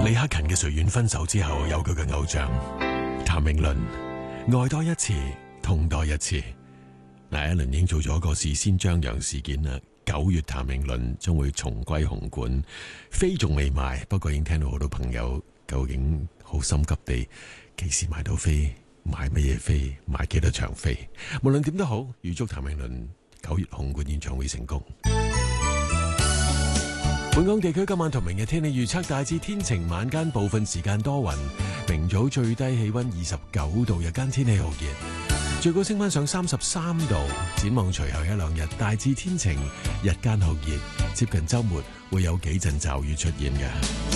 李克勤嘅誰願分手之後，有佢嘅偶像譚詠麟，愛多一次，痛多一次。嗱，一輪已經做咗一個事先張揚事件啦。9月譚詠麟將會重歸紅館，飛仲未賣，不過已經聽到好多朋友究竟好心急地幾時買到飛，買乜嘢飛，買幾多場飛。無論點都好，預祝譚詠麟9月紅館演唱會成功。本港地區今晚同明日天氣預測大致天晴，晚間部分時間多雲，明早最低氣溫29度，日間天氣酷熱，最高升翻上33度。展望隨後一兩日大致天晴，日間酷熱，接近週末會有幾陣驟雨出現嘅。